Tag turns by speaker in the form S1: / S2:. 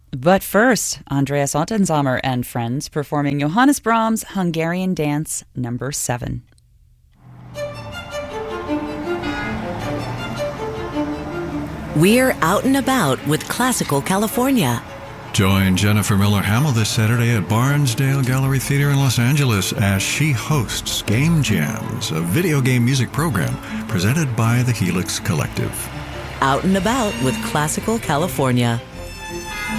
S1: But first, Andreas Ottensamer and friends performing Johannes Brahms' Hungarian Dance Number 7.
S2: We're out and about with Classical California.
S3: Join Jennifer Miller Hamill this Saturday at Barnsdale Gallery Theater in Los Angeles as she hosts Game Jams, a video game music program presented by the Helix Collective.
S2: Out and about with Classical California.